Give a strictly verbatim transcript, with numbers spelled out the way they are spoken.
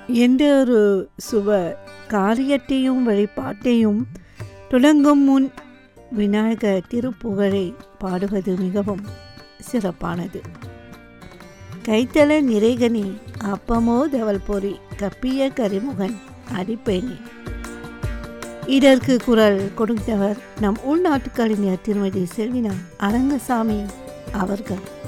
எந்த ஒரு சுப காரியத்தையும் வழிபாட்டையும் தொடங்கும் முன் விநாயகர் திருப்புகழை பாடுவது மிகவும் சிறப்பானது. கைத்தல நிறைகனி அப்பமோ தவல் பொறி கப்பிய கரிமுகன் அடிப்பேனி. இதற்கு குரல் கொடுத்தவர் நம் உள்நாட்டு கலைஞர் திருமதி செல்வினா அரங்கசாமி அவர்கள்.